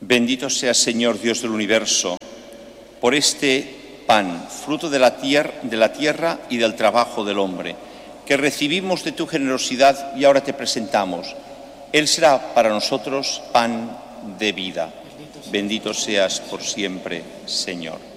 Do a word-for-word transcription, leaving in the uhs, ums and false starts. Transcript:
Bendito seas, Señor Dios del universo, por este pan, fruto de la, tierra, de la tierra y del trabajo del hombre, que recibimos de tu generosidad y ahora te presentamos. Él será para nosotros pan de vida. Bendito seas por siempre, Señor.